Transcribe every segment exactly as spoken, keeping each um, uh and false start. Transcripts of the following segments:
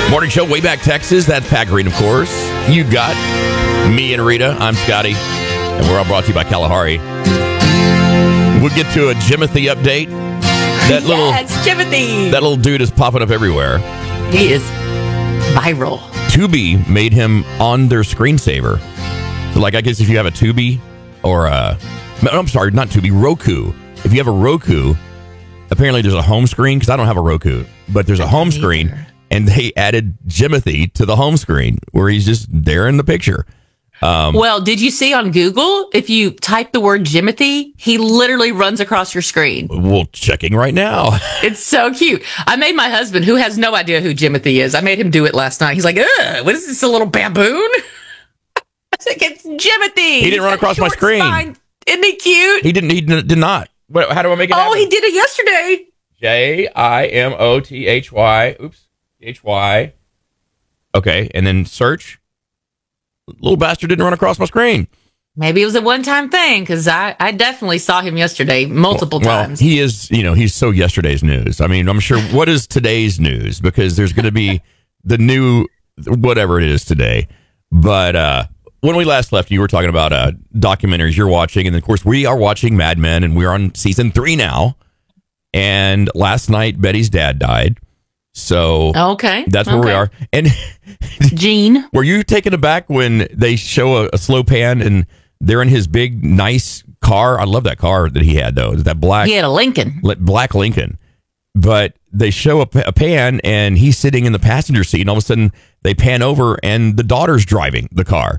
Morning show, way back Texas. That's Pat Green, of course. You got me and Rita. I'm Scotty, and we're all brought to you by Kalahari. We'll get to a Jimothy update. That little, yes, Jimothy. That little dude is popping up everywhere. He is viral. Tubi made him on their screensaver. So, like, I guess if you have a Tubi or a, no, I'm sorry, not Tubi, Roku. If you have a Roku, apparently there's a home screen, because I don't have a Roku, but there's a home screen, and they added Jimothy to the home screen where he's just there in the picture. Um, well, did you see on Google, if you type the word Jimothy, he literally runs across your screen? Well, checking right now. It's so cute. I made my husband, who has no idea who Jimothy is, I made him do it last night. He's like, ugh, what is this, a little baboon? I was like, it's Jimothy. He didn't run across my screen. Spine. Isn't he cute? He didn't. He did not. What, how do I make it Oh, happen? he did it yesterday. J I M O T H Y. Oops. H Y. Okay, and then search. Little bastard didn't run across my screen. Maybe it was a one-time thing, because I, I definitely saw him yesterday multiple well, times. Well, he is, you know, he's so yesterday's news. I mean, I'm sure, what is today's news? Because there's going to be the new, whatever it is today. But uh, when we last left, you were talking about uh, documentaries you're watching. And of course, we are watching Mad Men, and we're on season three now. And last night, Betty's dad died. So okay, that's where okay. we are. And Gene, were you taken aback when they show a, a slow pan and they're in his big, nice car? I love that car that he had, though. That black. He had a Lincoln. Black Lincoln. But they show a, a pan and he's sitting in the passenger seat, and all of a sudden they pan over and the daughter's driving the car.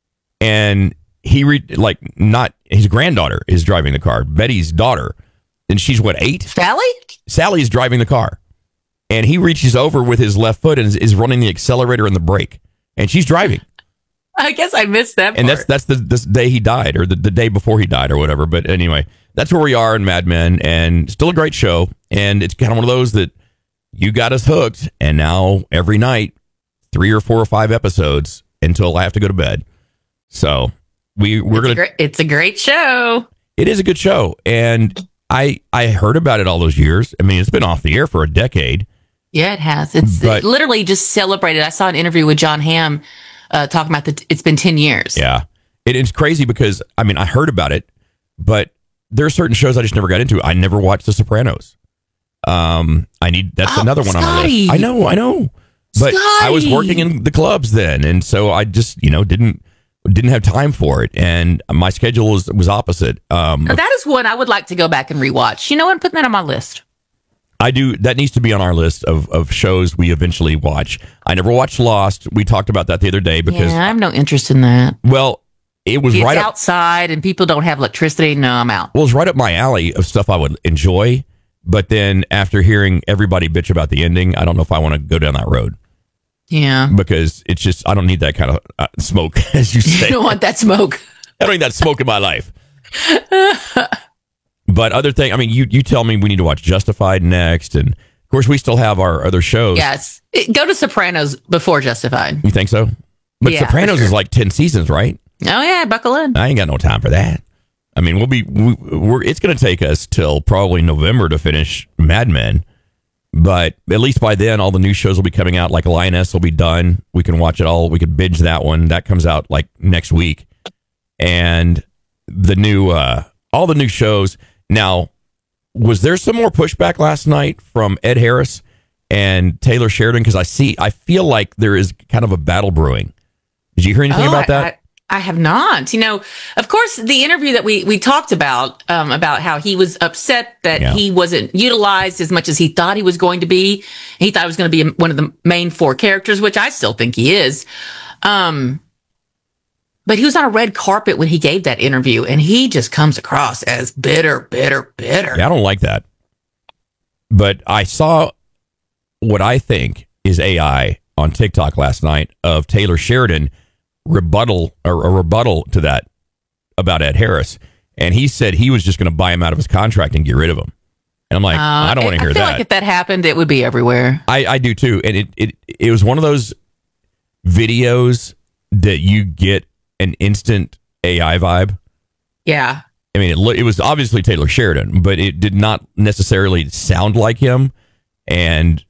And he, re- like, not his granddaughter is driving the car, Betty's daughter. And she's what, eight? Sally? Sally's driving the car. And he reaches over with his left foot and is, is running the accelerator and the brake. And she's driving. I guess I missed that part. And that's that's the this day he died, or the, the day before he died, or whatever. But anyway, that's where we are in Mad Men, and still a great show. And it's kind of one of those that you got us hooked, and now every night, three or four or five episodes until I have to go to bed. So we we're it's gonna. A great, it's a great show. It is a good show, and I I heard about it all those years. I mean, it's been off the air for a decade. Yeah, it has. It's But- it literally just celebrated. I saw an interview with John Hamm uh, talking about the. It's been ten years. Yeah, it, it's crazy because I mean I heard about it, but there are certain shows I just never got into. I never watched The Sopranos. Um, I need that's Oh, another one on my list. Scotty. I know, I know, but I was Scotty. working in the clubs then, and so I just you know didn't didn't have time for it, and my schedule was was opposite. Um, Now, that is one I would like to go back and rewatch. You know what? I'm putting that on my list. I do. That needs to be on our list of, of shows we eventually watch. I never watched Lost. We talked about that the other day because, Yeah, I have no interest in that. well, it was It's right up. outside and people don't have electricity. No, I'm out. Well, it's right up my alley of stuff I would enjoy. But then after hearing everybody bitch about the ending, I don't know if I want to go down that road Yeah. because it's just I don't need that kind of uh, smoke, as you say. You don't want that smoke. I don't need that smoke in my life. But other thing, I mean, you you tell me we need to watch Justified next, and of course we still have our other shows. Yes. It- go to Sopranos before Justified. You think so? But Yeah, Sopranos for sure. is like ten seasons, right? Oh, yeah. Buckle in. I ain't got no time for that. I mean, we'll be we, we're it's going to take us till probably November to finish Mad Men, but at least by then all the new shows will be coming out. Like Lioness will be done. We can watch it all. We could binge that one. That comes out like next week, and the new uh, all the new shows. Now, was there some more pushback last night from Ed Harris and Taylor Sheridan? Because I see, I feel like there is kind of a battle brewing. Did you hear anything Oh, about I- that? I, I have not. You know, of course, the interview that we, we talked about, um, about how he was upset that Yeah. he wasn't utilized as much as he thought he was going to be. He thought he was going to be one of the main four characters, which I still think he is. Um, but he was on a red carpet when he gave that interview, and he just comes across as bitter, bitter, bitter. Yeah, I don't like that. But I saw what I think is A I on TikTok last night of Taylor Sheridan rebuttal or a rebuttal to that about Ed Harris. And he said he was just going to buy him out of his contract and get rid of him. And I'm like, Uh, I don't want to hear I feel that. like if that happened, it would be everywhere. I, I do too. And it, it, it was one of those videos that you get an instant A I vibe. Yeah. I mean, it, lo- it was obviously Taylor Sheridan, but it did not necessarily sound like him. And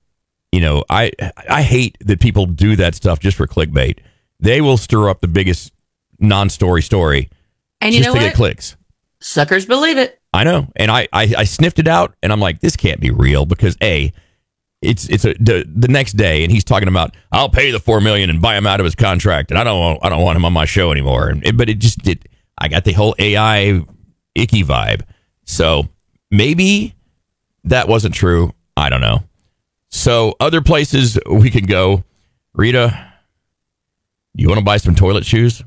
you know, I I hate that people do that stuff just for clickbait. They will stir up the biggest non-story story And you just know to what? get clicks. Suckers believe it. I know, and I, I I sniffed it out, and I'm like, this can't be real because a, it's it's a, the the next day, and he's talking about I'll pay the four million and buy him out of his contract, and I don't want, I don't want him on my show anymore. And it, but it just did. I got the whole A I icky vibe, so maybe that wasn't true. I don't know. So other places we can go, Rita. You want to buy some toilet shoes?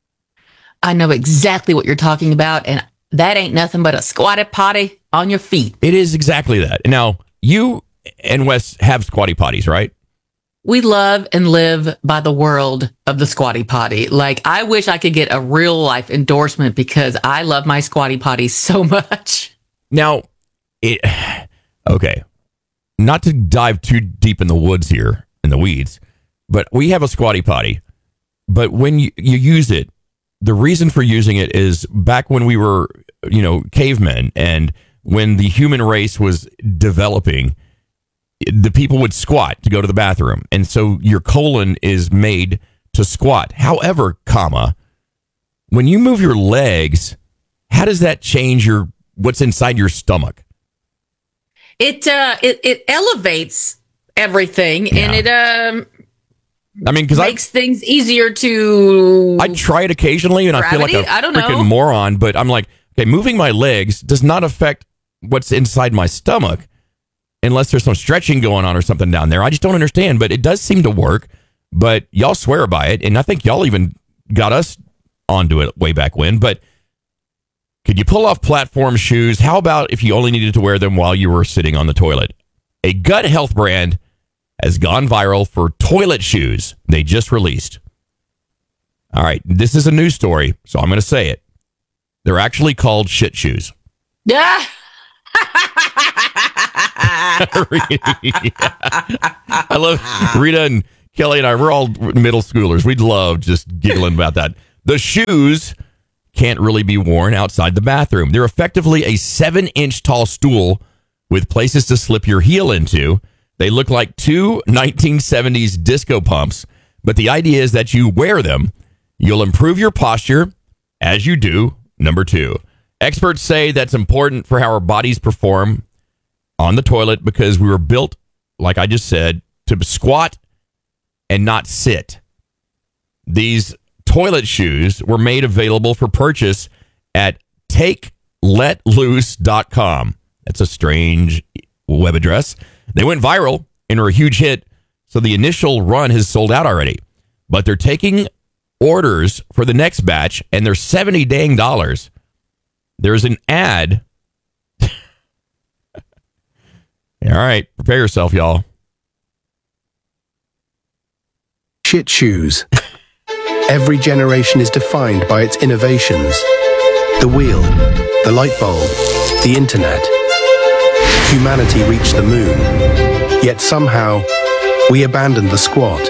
I know exactly what you're talking about, and that ain't nothing but a squatty potty on your feet. It is exactly that. Now, you and Wes have squatty potties, right? We love and live by the world of the squatty potty. Like, I wish I could get a real life endorsement because I love my squatty potty so much. Now, it okay, not to dive too deep in the woods here, in the weeds, but we have a squatty potty. But when you, you use it, the reason for using it is back when we were, you know, cavemen and when the human race was developing, the people would squat to go to the bathroom. And so your colon is made to squat. However, comma, when you move your legs, how does that change your what's inside your stomach? It uh it, it elevates everything Yeah. and it um I mean, because I makes things easier to I try it occasionally, and I feel like Gravity? a I don't freaking know. moron. But I'm like, okay, moving my legs does not affect what's inside my stomach, unless there's some stretching going on or something down there. I just don't understand, but it does seem to work. But y'all swear by it, and I think y'all even got us onto it way back when. But could you pull off platform shoes? How about if you only needed to wear them while you were sitting on the toilet? A gut health brand has gone viral for toilet shoes they just released. All right, this is a news story, so I'm going to say it. They're actually called shit shoes. Yeah. I love Rita and Kelly and I. We're all middle schoolers. We'd love just giggling about that. The shoes can't really be worn outside the bathroom. They're effectively a seven-inch tall stool with places to slip your heel into. They look like two nineteen seventies disco pumps, but the idea is that you wear them. You'll improve your posture as you do. Number two, experts say that's important for how our bodies perform on the toilet because we were built, like I just said, to squat and not sit. These toilet shoes were made available for purchase at take let loose dot com. That's a strange web address. They went viral and were a huge hit, so the initial run has sold out already. But they're taking orders for the next batch, and they're seventy dang dollars. There's an ad. All right, prepare yourself, y'all. Shit shoes. Every generation is defined by its innovations. The wheel, the light bulb, the internet. Humanity reached the moon, yet somehow we abandoned the squat.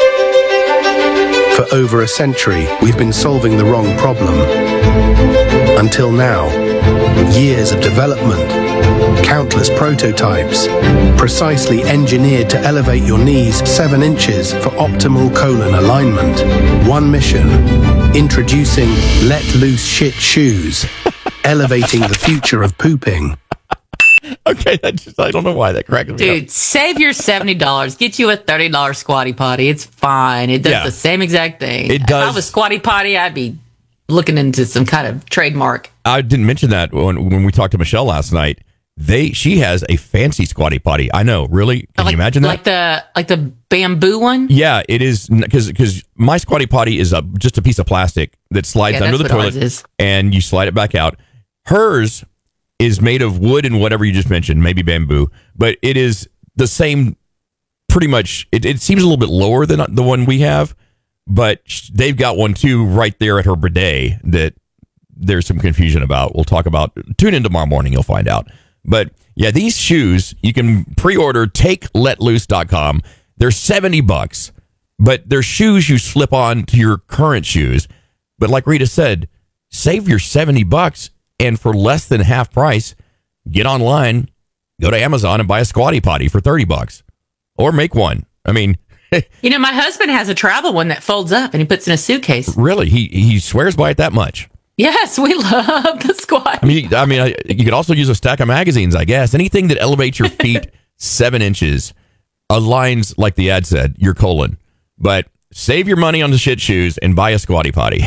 For over a century, we've been solving the wrong problem. Until now, years of development, countless prototypes, precisely engineered to elevate your knees seven inches for optimal colon alignment. One mission, introducing Let Loose Shit Shoes, elevating the future of pooping. Okay, that just, I don't know why that cracked me up. Dude, save your seventy dollars. Get you a thirty dollars squatty potty. It's fine. It does Yeah. the same exact thing. It If does. I was squatty potty, I'd be looking into some kind of trademark. I didn't mention that when, when we talked to Michelle last night. They She has a fancy squatty potty. I know, really? Can like, you imagine that? Like the like the bamboo one? Yeah, it is, because because my squatty potty is a, just a piece of plastic that slides Yeah, under that's the what ours toilet, is. and you slide it back out. Hers is made of wood and whatever you just mentioned, maybe bamboo, but it is the same, pretty much. It, it seems a little bit lower than the one we have, but sh- they've got one too right there at her bidet that there's some confusion about. We'll talk about. Tune in tomorrow morning, you'll find out. But yeah, these shoes you can pre-order. take let loose dot com. They're seventy bucks, but they're shoes you slip on to your current shoes. But like Rita said, save your seventy bucks, and for less than half price, get online, go to Amazon and buy a squatty potty for thirty bucks. or make one. I mean, You know, my husband has a travel one that folds up and he puts in a suitcase. really, he he swears by it that much. Yes, we love the squat. I mean, I mean, I- you could also use a stack of magazines, I guess. Anything that elevates your feet seven inches aligns, like the ad said, your colon. But save your money on the shit shoes and buy a squatty potty.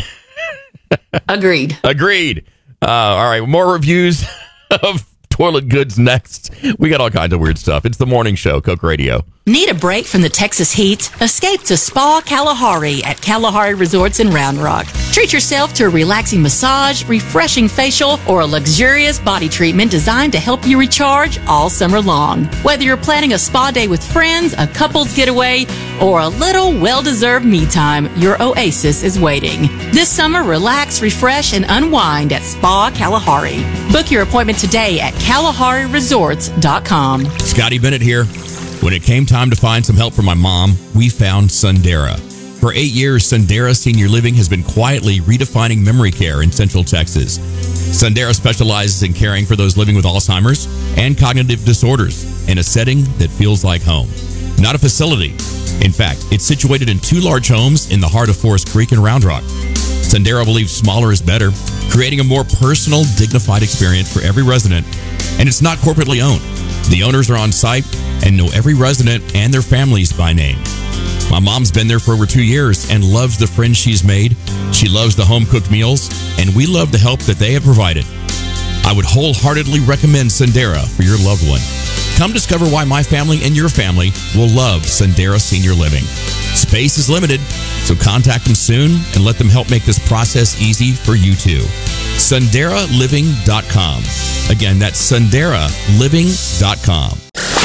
Agreed. Agreed. Uh, all right, more reviews of toilet goods next. We got all kinds of weird stuff. It's the morning show, Coke Radio. Need a break from the Texas heat? Escape to Spa Kalahari at Kalahari Resorts in Round Rock. Treat yourself to a relaxing massage, refreshing facial, or a luxurious body treatment designed to help you recharge all summer long. Whether you're planning a spa day with friends, a couple's getaway, or a little well-deserved me time, your oasis is waiting. This summer, relax, refresh, and unwind at Spa Kalahari. Book your appointment today at Kalahari Resorts dot com. Scotty Bennett here. When it came time to find some help for my mom, we found Sundera. For eight years, Sundera Senior Living has been quietly redefining memory care in Central Texas. Sundera specializes in caring for those living with Alzheimer's and cognitive disorders in a setting that feels like home. Not a facility. In fact, it's situated in two large homes in the heart of Forest Creek and Round Rock. Sundera believes smaller is better, creating a more personal, dignified experience for every resident, and it's not corporately owned. The owners are on site and know every resident and their families by name. My mom's been there for over two years and loves the friends she's made. She loves the home-cooked meals, and we love the help that they have provided. I would wholeheartedly recommend Sundera for your loved one. Come discover why my family and your family will love Sundera Senior Living. Space is limited, so contact them soon and let them help make this process easy for you too. Sundera Living dot com. Again, that's Sundera Living dot com.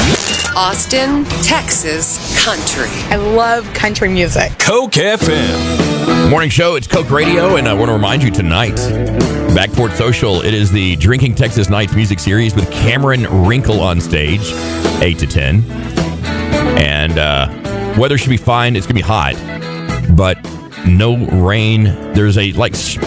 Austin, Texas country. I love country music. Coke F M. Morning show, it's Coke Radio, and I want to remind you tonight, Backport Social, it is the Drinking Texas Nights music series with Cameron Wrinkle on stage, eight to ten. And uh, weather should be fine. It's going to be hot, but no rain. There's a, like,